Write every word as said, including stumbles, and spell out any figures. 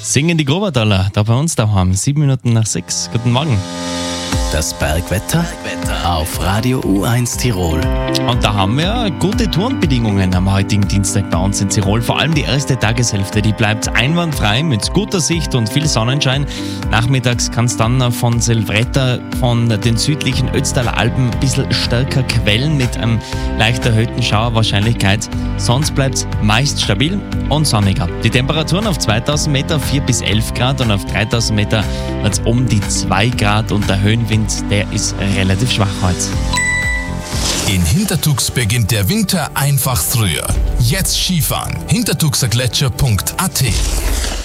Singen die Grobertaler, da bei uns daheim, sieben Minuten nach sechs. Guten Morgen. Das Bergwetter auf Radio U eins Tirol. Und da haben wir gute Tourenbedingungen am heutigen Dienstag bei uns in Tirol. Vor allem die erste Tageshälfte, die bleibt einwandfrei mit guter Sicht und viel Sonnenschein. Nachmittags kann es dann von Silvretta, von den südlichen Ötztaler Alpen ein bisschen stärker quellen mit einem leicht erhöhten Schauerwahrscheinlichkeit. Sonst bleibt es meist stabil und sonniger. Die Temperaturen auf zweitausend Meter vier bis elf Grad und auf dreitausend Meter hat es um die zwei Grad und der Höhenwind, der ist relativ schwach heute. In Hintertux beginnt der Winter einfach früher. Jetzt Skifahren. hintertuxergletscher punkt a t